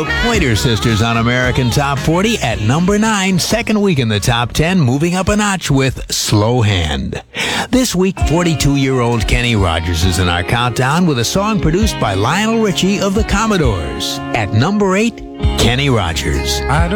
The Pointer Sisters on American Top 40 at number 9, second week in the top 10, moving up a notch with Slow Hand. This week, 42-year-old Kenny Rogers is in our countdown with a song produced by Lionel Richie of the Commodores. At number 8, Kenny Rogers.